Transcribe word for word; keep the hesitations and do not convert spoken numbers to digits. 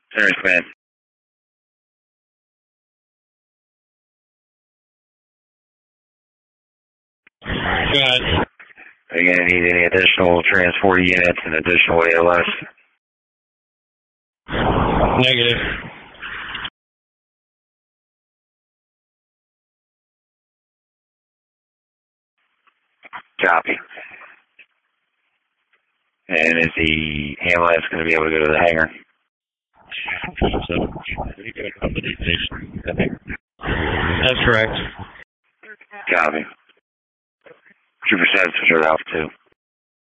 Center Command. Go ahead. Are you going to need any additional transport units and additional A L S? Negative. Copy. And is the ambulance going to be able to go to the hangar? So, you got a company station. That's correct. Copy. Trooper seven for Alpha two.